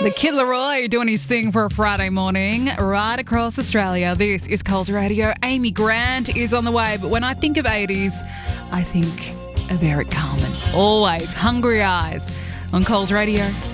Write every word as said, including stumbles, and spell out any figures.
The Kid Leroy doing his thing for a Friday morning right across Australia. This is Coles Radio. Amy Grant is on the way, but when I think of eighties, I think of Eric Carmen. Always Hungry Eyes on Coles Radio.